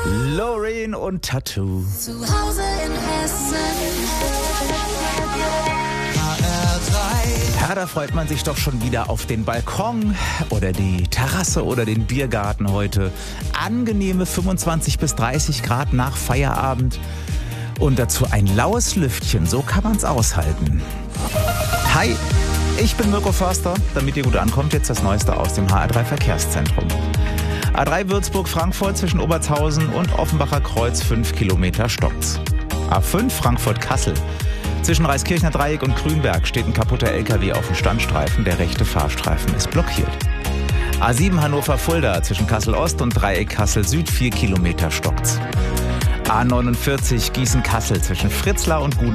Loreen und Tattoo. Zu Hause in Hessen. Ja, da freut man sich doch schon wieder auf den Balkon oder die Terrasse oder den Biergarten heute. Angenehme 25 bis 30 Grad nach Feierabend und dazu ein laues Lüftchen, so kann man's aushalten. Hi, ich bin Mirko Förster, damit ihr gut ankommt, jetzt das Neueste aus dem HR3 Verkehrszentrum. A3 Würzburg-Frankfurt zwischen Obertshausen und Offenbacher Kreuz 5 Kilometer stockt's. A5 Frankfurt-Kassel. Zwischen Reiskirchner Dreieck und Grünberg steht ein kaputter LKW auf dem Standstreifen. Der rechte Fahrstreifen ist blockiert. A7 Hannover-Fulda zwischen Kassel-Ost und Dreieck Kassel-Süd 4 Kilometer stockt's. A49 Gießen-Kassel zwischen Fritzlar und Gut